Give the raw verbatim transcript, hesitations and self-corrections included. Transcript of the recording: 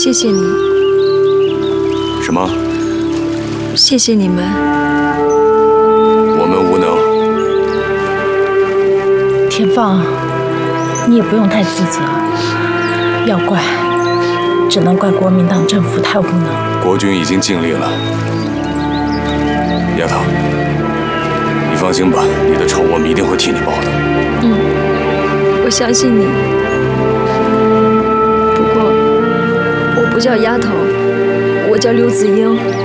谢谢你。 什么？ 谢谢你们。 我们无能。 田放，你也不用太自责，要怪，只能怪国民党政府太无能。 国军已经尽力了。丫头，你放心吧，你的仇我们一定会替你报的。 嗯，我相信你。不过，我不叫丫头，我叫刘子英。